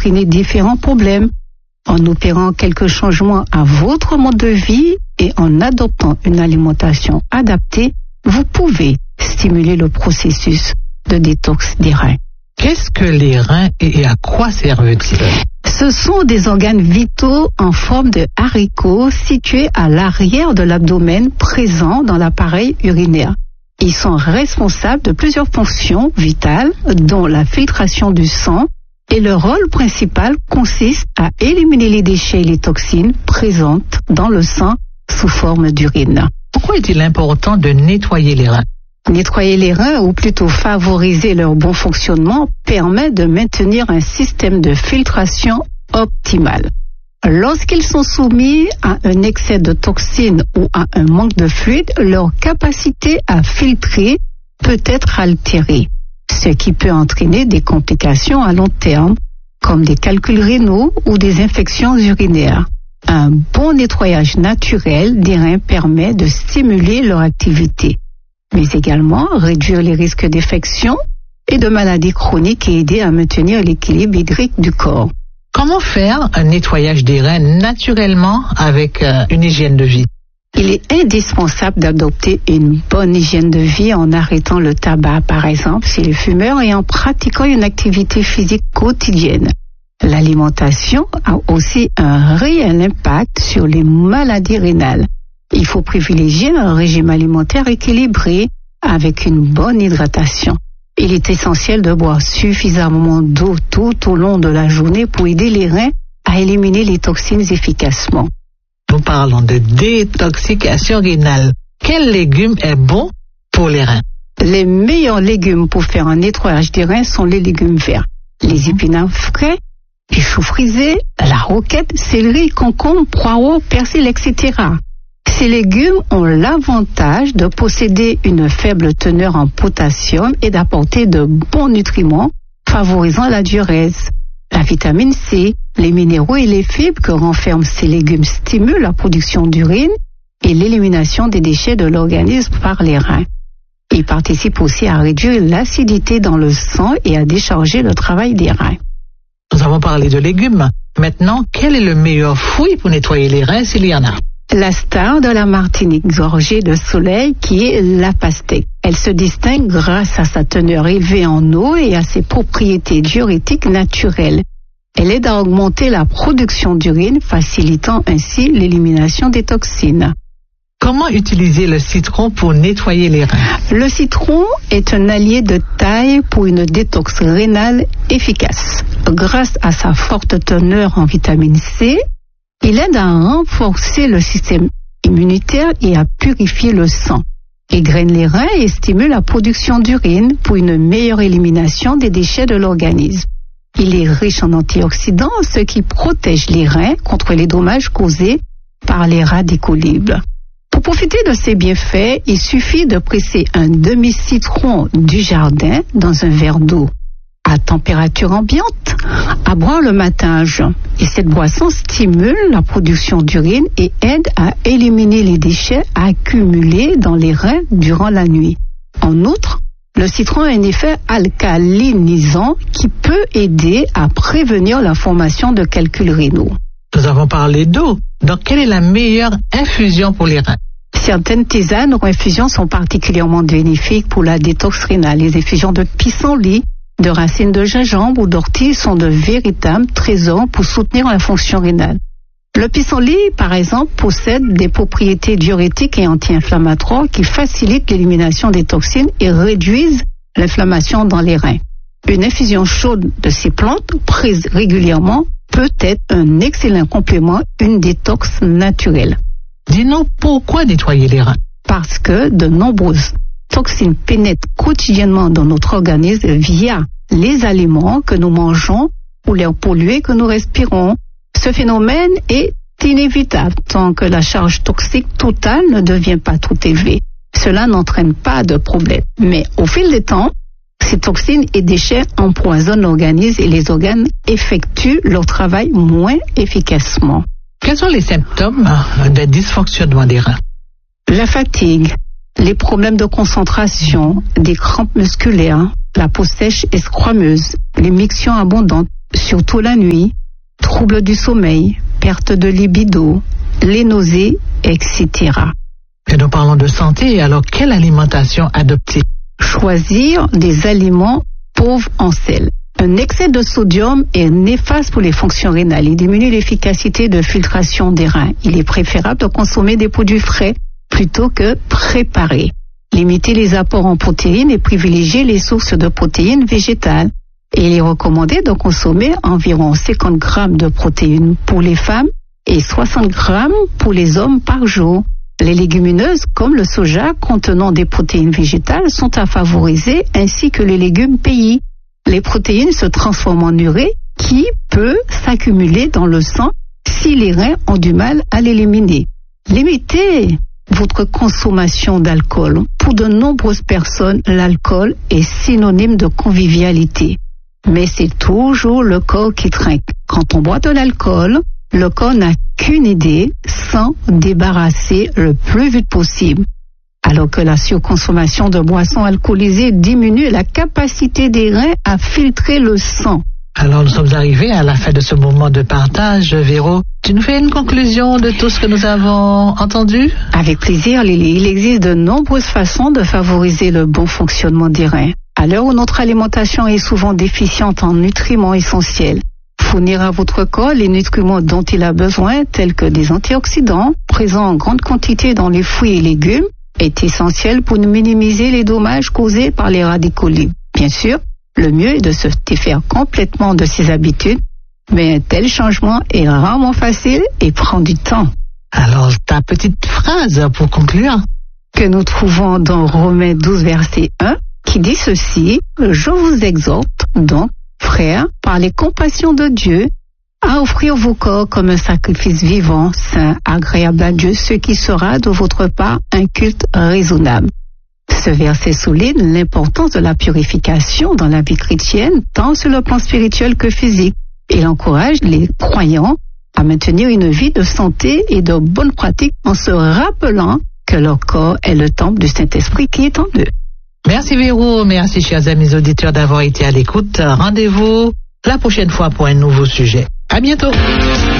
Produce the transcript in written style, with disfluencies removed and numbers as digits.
entraîner différents problèmes. En opérant quelques changements à votre mode de vie et en adoptant une alimentation adaptée, vous pouvez stimuler le processus de détox des reins. Qu'est-ce que les reins et à quoi servent-ils? Ce sont des organes vitaux en forme de haricots situés à l'arrière de l'abdomen présents dans l'appareil urinaire. Ils sont responsables de plusieurs fonctions vitales, dont la filtration du sang, et leur rôle principal consiste à éliminer les déchets et les toxines présentes dans le sang sous forme d'urine. Pourquoi est-il important de nettoyer les reins? Nettoyer les reins, ou plutôt favoriser leur bon fonctionnement, permet de maintenir un système de filtration optimal. Lorsqu'ils sont soumis à un excès de toxines ou à un manque de fluide, leur capacité à filtrer peut être altérée, ce qui peut entraîner des complications à long terme, comme des calculs rénaux ou des infections urinaires. Un bon nettoyage naturel des reins permet de stimuler leur activité, mais également réduire les risques d'infection et de maladies chroniques et aider à maintenir l'équilibre hydrique du corps. Comment faire un nettoyage des reins naturellement avec une hygiène de vie? Il est indispensable d'adopter une bonne hygiène de vie en arrêtant le tabac, par exemple, chez les fumeurs, et en pratiquant une activité physique quotidienne. L'alimentation a aussi un réel impact sur les maladies rénales. Il faut privilégier un régime alimentaire équilibré avec une bonne hydratation. Il est essentiel de boire suffisamment d'eau tout au long de la journée pour aider les reins à éliminer les toxines efficacement. Nous parlons de détoxication rénale. Quel légume est bon pour les reins? Les meilleurs légumes pour faire un nettoyage des reins sont les légumes verts. Les épinards frais, les choux frisés, la roquette, céleri, concombre, poireaux, persil, etc. Ces légumes ont l'avantage de posséder une faible teneur en potassium et d'apporter de bons nutriments, favorisant la diurèse. La vitamine C, les minéraux et les fibres que renferment ces légumes stimulent la production d'urine et l'élimination des déchets de l'organisme par les reins. Ils participent aussi à réduire l'acidité dans le sang et à décharger le travail des reins. Nous avons parlé de légumes. Maintenant, quel est le meilleur fruit pour nettoyer les reins s'il y en a? La star de la Martinique, gorgée de soleil, qui est la pastèque. Elle se distingue grâce à sa teneur élevée en eau et à ses propriétés diurétiques naturelles. Elle aide à augmenter la production d'urine, facilitant ainsi l'élimination des toxines. Comment utiliser le citron pour nettoyer les reins? Le citron est un allié de taille pour une détox rénale efficace. Grâce à sa forte teneur en vitamine C, il aide à renforcer le système immunitaire et à purifier le sang. Il graine les reins et stimule la production d'urine pour une meilleure élimination des déchets de l'organisme. Il est riche en antioxydants, ce qui protège les reins contre les dommages causés par les radicaux libres. Pour profiter de ces bienfaits, il suffit de presser un demi-citron du jardin dans un verre d'eau à température ambiante, à boire le matin à jeun. Et cette boisson stimule la production d'urine et aide à éliminer les déchets accumulés dans les reins durant la nuit. En outre, le citron a un effet alcalinisant qui peut aider à prévenir la formation de calculs rénaux. Nous avons parlé d'eau. Donc, quelle est la meilleure infusion pour les reins? Certaines tisanes ou infusions sont particulièrement bénéfiques pour la détox rénale. Les infusions de pissenlit, de racines de gingembre ou d'ortie sont de véritables trésors pour soutenir la fonction rénale. Le pissenlit, par exemple, possède des propriétés diurétiques et anti-inflammatoires qui facilitent l'élimination des toxines et réduisent l'inflammation dans les reins. Une infusion chaude de ces plantes, prise régulièrement, peut être un excellent complément, une détox naturelle. Dis-nous pourquoi nettoyer les reins? Parce que de nombreuses toxines pénètrent quotidiennement dans notre organisme via les aliments que nous mangeons ou l'air pollué que nous respirons. Ce phénomène est inévitable tant que la charge toxique totale ne devient pas trop élevée. Cela n'entraîne pas de problème. Mais au fil du temps, ces toxines et déchets empoisonnent l'organisme et les organes effectuent leur travail moins efficacement. Quels sont les symptômes de dysfonctionnement des reins? La fatigue, les problèmes de concentration, des crampes musculaires, la peau sèche et squameuse, les mictions abondantes, surtout la nuit, troubles du sommeil, perte de libido, les nausées, etc. Et nous parlons de santé, alors quelle alimentation adopter? Choisir des aliments pauvres en sel. Un excès de sodium est néfaste pour les fonctions rénales. Il diminue l'efficacité de filtration des reins. Il est préférable de consommer des produits frais plutôt que préparés. Limiter les apports en protéines et privilégier les sources de protéines végétales. Et il est recommandé de consommer environ 50 grammes de protéines pour les femmes et 60 grammes pour les hommes par jour. Les légumineuses, comme le soja contenant des protéines végétales, sont à favoriser, ainsi que les légumes pays. Les protéines se transforment en urée qui peut s'accumuler dans le sang si les reins ont du mal à l'éliminer. Limitez votre consommation d'alcool. Pour de nombreuses personnes, l'alcool est synonyme de convivialité. Mais c'est toujours le corps qui trinque. Quand on boit de l'alcool, le corps n'a qu'une idée, s'en débarrasser le plus vite possible. Alors que la surconsommation de boissons alcoolisées diminue la capacité des reins à filtrer le sang. Alors nous sommes arrivés à la fin de ce moment de partage. Véro, tu nous fais une conclusion de tout ce que nous avons entendu? Avec plaisir, Lily. Il existe de nombreuses façons de favoriser le bon fonctionnement des reins. À l'heure où notre alimentation est souvent déficiente en nutriments essentiels, fournir à votre corps les nutriments dont il a besoin, tels que des antioxydants, présents en grande quantité dans les fruits et légumes, est essentiel pour minimiser les dommages causés par les radicaux libres. Bien sûr, le mieux est de se défaire complètement de ces habitudes, mais un tel changement est rarement facile et prend du temps. Alors, ta petite phrase pour conclure? Que nous trouvons dans Romains 12, verset 1, qui dit ceci: « Je vous exhorte donc, frères, par les compassions de Dieu, à offrir vos corps comme un sacrifice vivant, saint, agréable à Dieu, ce qui sera de votre part un culte raisonnable. » Ce verset souligne l'importance de la purification dans la vie chrétienne, tant sur le plan spirituel que physique. Il encourage les croyants à maintenir une vie de santé et de bonnes pratiques en se rappelant que leur corps est le temple du Saint-Esprit qui est en eux. Merci Véro, merci chers amis auditeurs d'avoir été à l'écoute. Rendez-vous la prochaine fois pour un nouveau sujet. À bientôt.